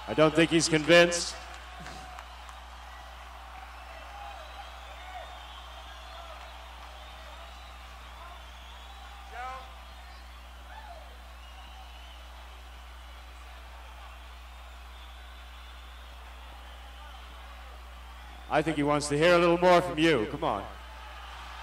I don't think he's convinced. I think he wants to hear a little more from you. Come on.